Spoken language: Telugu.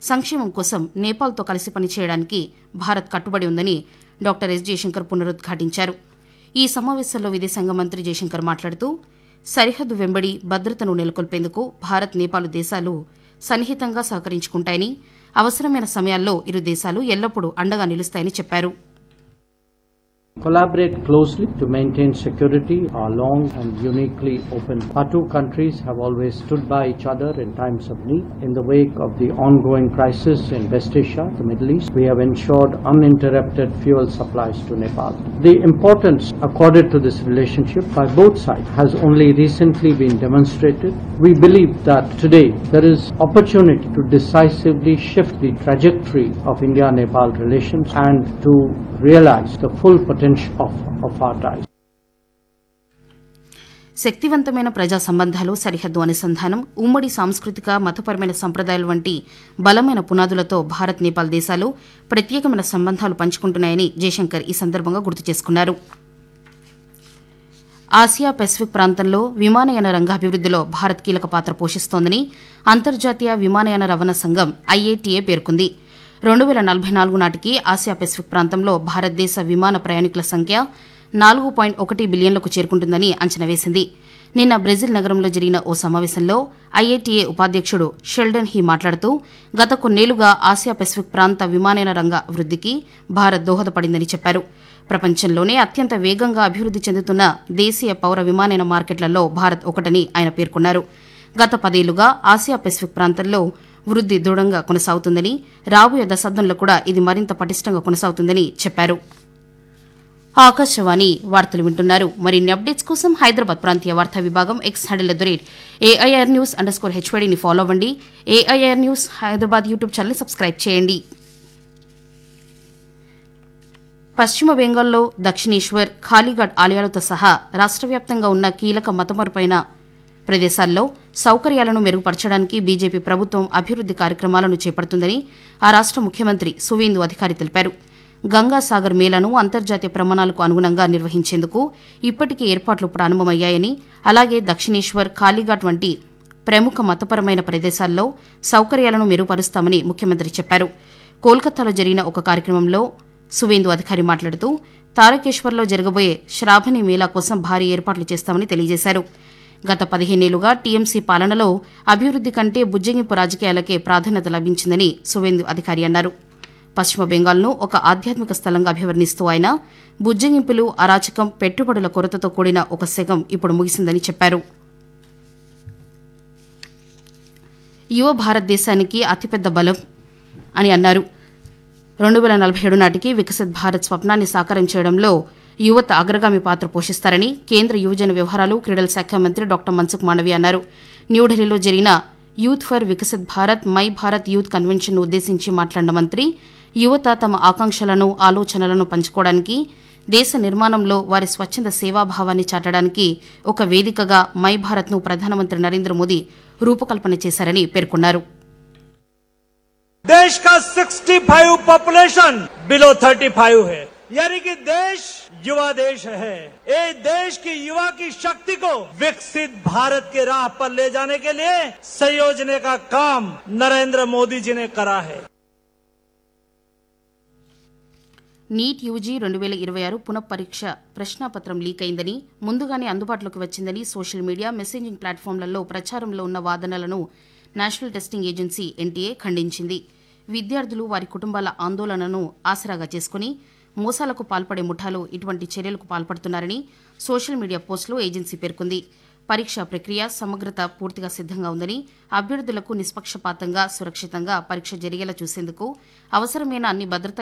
సంక్షేమం కోసం నేపాల్తో కలిసి పనిచేయడానికి భారత్ కట్టుబడి ఉందని డాక్టర్ ఎస్ జయశంకర్ పునరుద్ఘాటించారు. ఈ సమావేశంలో విదేశాంగ మంత్రి జయశంకర్ మాట్లాడుతూ సరిహద్దు వెంబడి భద్రతను నెలకొల్పేందుకు భారత్ నేపాల్ దేశాలు సన్నిహితంగా సహకరించుకుంటాయని, అవసరమైన సమయాల్లో ఇరు దేశాలు ఎల్లప్పుడూ అండగా నిలుస్తాయని చెప్పారు. Collaborate closely to maintain security are long and uniquely open. Our two countries have always stood by each other in times of need. In the wake of the ongoing crisis in West Asia, the Middle East, we have ensured uninterrupted fuel supplies to Nepal. The importance accorded to this relationship by both sides has only recently been demonstrated. We believe that today there is opportunity to decisively shift the trajectory of India-Nepal relations and to realize the full potential of our ties. శక్తివంతమైన ప్రజా సంబంధాలు, సరిహద్దు అనుసంధానం, ఉమ్మడి సాంస్కృతిక మతపరమైన సంప్రదాయాలు వంటి బలమైన పునాదులతో భారత్ నేపాల్ దేశాలు ప్రత్యేకమైన సంబంధాలు పంచుకుంటున్నాయని జయశంకర్ ఈ సందర్భంగా గుర్తు చేసుకున్నారు. ఆసియా పెసిఫిక్ ప్రాంతంలో విమానయాన రంగాభివృద్దిలో భారత్ కీలక పాత్ర పోషిస్తోందని అంతర్జాతీయ విమానయాన రవాణా సంఘం IATA పేర్కొంది. 2044 నాటికి ఆసియా పెసిఫిక్ ప్రాంతంలో భారతదేశ విమాన ప్రయాణికుల సంఖ్య 4.1 బిలియన్లకు చేరుకుంటుందని అంచనా వేసింది. నిన్న బ్రెజిల్ నగరంలో జరిగిన ఓ సమావేశంలో IATA ఉపాధ్యక్షుడు షెల్డన్ హీ మాట్లాడుతూ గత కొన్నేళ్లుగా ఆసియా పెసిఫిక్ ప్రాంత విమానయాన రంగ వృద్దికి భారత్ దోహదపడిందని చెప్పారు. ప్రపంచంలోనే అత్యంత వేగంగా అభివృద్ది చెందుతున్న దేశీయ పౌర విమానయాన మార్కెట్లలో భారత్ ఒకటని ఆయన పేర్కొన్నారు. గత 10 ఏళ్లుగా ఆసియా పెసిఫిక్ ప్రాంతంలో వృద్ది దృఢంగా కొనసాగుతుందని, రాబోయే దశాబ్దంలో కూడా ఇది మరింత పటిష్టంగా కొనసాగుతుందని చెప్పారు. ఆకాశవాణి వార్తలు వింటున్నారు. మరిన్ని అప్డేట్స్ కోసం హైదరాబాద్ ప్రాంతీయ వార్తా విభాగం ఎక్స్ హ్యాండిల్ @AIRnews_HYDని ఫాలో అవ్వండి. AIR news Hyderabad YouTube channel subscribe చేయండి. పశ్చిమ బెంగాల్లో దక్షిణేశ్వర్, ఖాళీఘాట్ ఆలయాలతో సహా రాష్ట్ర వ్యాప్తంగా ఉన్న కీలక మతపరమైన ప్రదేశాల్లో సౌకర్యాలను మెరుగుపరచడానికి బీజేపీ ప్రభుత్వం అభివృద్ది కార్యక్రమాలను చేపడుతుందని ఆ రాష్ట ముఖ్యమంత్రి సువేందు అధికారి తెలిపారు. గంగాసాగర్ మేళాను అంతర్జాతీయ ప్రమాణాలకు అనుగుణంగా నిర్వహించేందుకు ఇప్పటికే ఏర్పాట్లు ప్రారంభమయ్యాయని, అలాగే దక్షిణేశ్వర్, ఖాళీఘాట్ వంటి ప్రముఖ మతపరమైన ప్రదేశాల్లో సౌకర్యాలను మెరుగుపరుస్తామని ముఖ్యమంత్రి చెప్పారు. కోల్కతాలో జరిగిన ఒక కార్యక్రమంలో సువేందు అధికారి మాట్లాడుతూ తారకేశ్వర్లో జరగబోయే శ్రావణి మేళా కోసం భారీ ఏర్పాట్లు చేస్తామని తెలియజేశారు. గత 15 ఏళ్లుగా టీఎంసీ పాలనలో అభివృద్ది కంటే బుజ్జగింపు రాజకీయాలకే ప్రాధాన్యత లభించిందని సువేందు అధికారి అన్నారు. పశ్చిమ బెంగాల్ను ఒక ఆధ్యాత్మిక స్థలంగా అభివర్ణిస్తూ ఆయన బుజ్జగింపులు, అరాచకం, పెట్టుబడుల కొరతతో కూడిన ఒక శకం ఇప్పుడు ముగిసిందని చెప్పారు. యువ భారతదేశానికి అతిపెద్ద బలం అని అన్నారు. 2047 నాటికి వికసిత్ భారత్ స్వప్నాన్ని సాకారం చేయడంలో యువత అగ్రగామి పాత్ర పోషిస్తారని కేంద్ర యువజన వ్యవహారాలు, క్రీడల శాఖ మంత్రి డాక్టర్ మన్సుఖ్ మాండవీయ అన్నారు. న్యూఢిల్లీలో జరిగిన youth for Viksit Bharat my Bharat youth కన్వెన్షన్ను ఉద్దేశించి మాట్లాడిన మంత్రి యువత తమ ఆకాంక్షలను, ఆలోచనలను పంచుకోవడానికి, దేశ నిర్మాణంలో వారి స్వచ్ఛంద సేవాభావాన్ని చాటడానికి ఒక వేదికగా మై భారత్ను ప్రధానమంత్రి నరేంద్ర మోదీ రూపకల్పన చేశారని పేర్కొన్నారు. देश का 65 पॉपुलेशन बिलो 35 है, यानी कि देश युवा देश है. ये देश की युवा की शक्ति को विकसित भारत के राह पर ले जाने के लिए संयोजने का काम नरेंद्र मोदी जी ने करा है. నీట్ యూజీ 2026 పునఃపరీక్ష ప్రశ్నాపత్రం లీక్ అయిందని, ముందుగానే అందుబాటులోకి వచ్చిందని సోషల్ మీడియా, మెసేజింగ్ ప్లాట్ఫామ్లలో ప్రచారంలో ఉన్న వాదనలను నేషనల్ టెస్టింగ్ ఏజెన్సీ NTA ఖండించింది. విద్యార్థులు, వారి కుటుంబాల ఆందోళనను ఆసరాగా చేసుకుని మోసాలకు పాల్పడే ముఠాలు ఇటువంటి చర్యలకు పాల్పడుతున్నారని సోషల్ మీడియా పోస్టులో ఏజెన్సీ పేర్కొంది. పరీక్షా ప్రక్రియ, సమగ్రత పూర్తిగా సిద్దంగా ఉందని, అభ్యర్థులకు నిష్పక్షపాతంగా, సురక్షితంగా పరీక్ష జరిగేలా చూసేందుకు అవసరమైన అన్ని భద్రతా